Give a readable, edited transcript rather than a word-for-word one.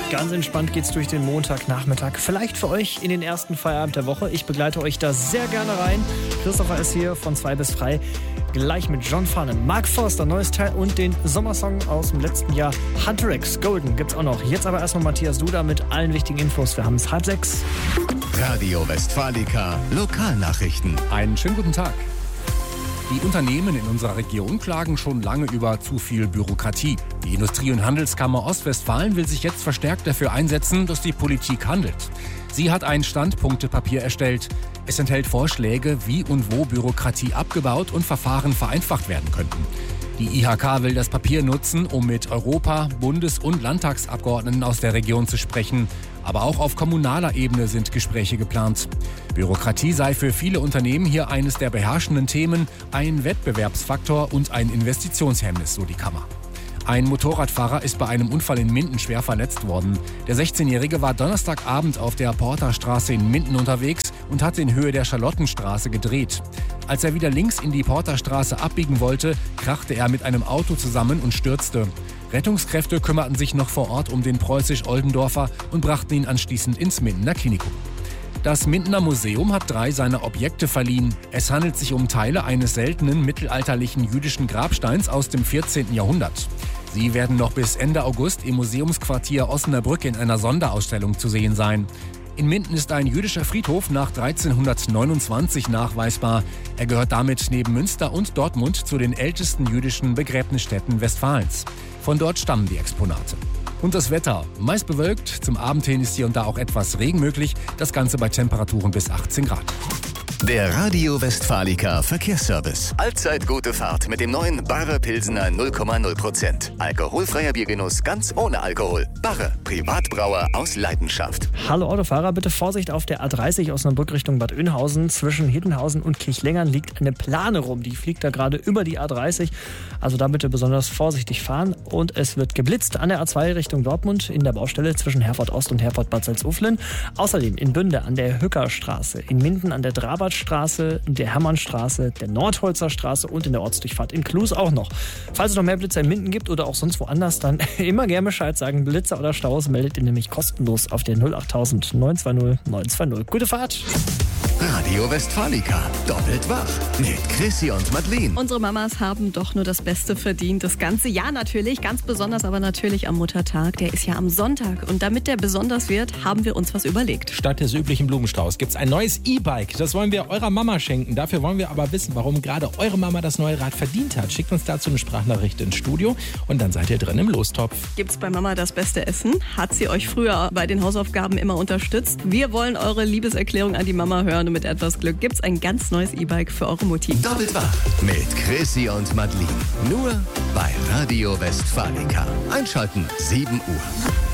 Ganz entspannt geht's durch den Montagnachmittag. Vielleicht für euch in den ersten Feierabend der Woche. Ich begleite euch da sehr gerne rein. Christopher ist hier von 2 bis frei. Gleich mit John Farnham, Mark Forster, neues Teil und den Sommersong aus dem letzten Jahr. Hunter X Golden gibt's auch noch. Jetzt aber erstmal Matthias Duda mit allen wichtigen Infos. Wir haben es 5:30. Radio Westfalica Lokalnachrichten. Einen schönen guten Tag. Die Unternehmen in unserer Region klagen schon lange über zu viel Bürokratie. Die Industrie- und Handelskammer Ostwestfalen will sich jetzt verstärkt dafür einsetzen, dass die Politik handelt. Sie hat ein Standpunktepapier erstellt. Es enthält Vorschläge, wie und wo Bürokratie abgebaut und Verfahren vereinfacht werden könnten. Die IHK will das Papier nutzen, um mit Europa-, Bundes- und Landtagsabgeordneten aus der Region zu sprechen. Aber auch auf kommunaler Ebene sind Gespräche geplant. Bürokratie sei für viele Unternehmen hier eines der beherrschenden Themen, ein Wettbewerbsfaktor und ein Investitionshemmnis, so die Kammer. Ein Motorradfahrer ist bei einem Unfall in Minden schwer verletzt worden. Der 16-Jährige war Donnerstagabend auf der Porterstraße in Minden unterwegs und hatte in Höhe der Charlottenstraße gedreht. Als er wieder links in die Porterstraße abbiegen wollte, krachte er mit einem Auto zusammen und stürzte. Rettungskräfte kümmerten sich noch vor Ort um den Preußisch-Oldendorfer und brachten ihn anschließend ins Mindener Klinikum. Das Mindener Museum hat 3 seiner Objekte verliehen. Es handelt sich um Teile eines seltenen mittelalterlichen jüdischen Grabsteins aus dem 14. Jahrhundert. Sie werden noch bis Ende August im Museumsquartier Osnabrück in einer Sonderausstellung zu sehen sein. In Minden ist ein jüdischer Friedhof nach 1329 nachweisbar. Er gehört damit neben Münster und Dortmund zu den ältesten jüdischen Begräbnisstätten Westfalens. Von dort stammen die Exponate. Und das Wetter. Meist bewölkt, zum Abend hin ist hier und da auch etwas Regen möglich. Das Ganze bei Temperaturen bis 18 Grad. Der Radio Westfalica Verkehrsservice. Allzeit gute Fahrt mit dem neuen Barre Pilsener 0,0%. Alkoholfreier Biergenuss ganz ohne Alkohol. Barre, Privatbrauer aus Leidenschaft. Hallo Autofahrer, bitte Vorsicht auf der A30 Osnabrück Richtung Bad Oeynhausen. Zwischen Hiddenhausen und Kirchlengern liegt eine Plane rum. Die fliegt da gerade über die A30. Also da bitte besonders vorsichtig fahren. Und es wird geblitzt an der A2 Richtung Dortmund in der Baustelle zwischen Herford Ost und Herford Bad Salzuflen. Außerdem in Bünde an der Hückerstraße, in Minden an der Straße, der Hermannstraße, der Nordholzer Straße und in der Ortsdurchfahrt in Klus auch noch. Falls es noch mehr Blitzer in Minden gibt oder auch sonst woanders, dann immer gerne Bescheid sagen. Blitzer oder Staus meldet ihr nämlich kostenlos auf der 08000 920 920. Gute Fahrt! Radio Westfalica, doppelt wach mit Chrissy und Madeleine. Unsere Mamas haben doch nur das Beste verdient. Das ganze Jahr natürlich, ganz besonders aber natürlich am Muttertag. Der ist ja am Sonntag. Und damit der besonders wird, haben wir uns was überlegt. Statt des üblichen Blumenstrauß gibt es ein neues E-Bike. Das wollen wir eurer Mama schenken. Dafür wollen wir aber wissen, warum gerade eure Mama das neue Rad verdient hat. Schickt uns dazu eine Sprachnachricht ins Studio und dann seid ihr drin im Lostopf. Gibt's bei Mama das beste Essen? Hat sie euch früher bei den Hausaufgaben immer unterstützt? Wir wollen eure Liebeserklärung an die Mama hören. Und mit etwas Glück gibt's ein ganz neues E-Bike für eure Mutti. Doppelt wach mit Chrissy und Madeleine. Nur bei Radio Westfalica. Einschalten 7 Uhr.